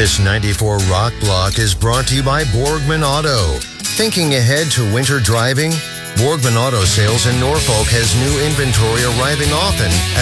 This 94 Rock Block is brought to you by Borgman Auto. Thinking ahead to winter driving? Borgman Auto Sales in Norfolk has new inventory arriving often at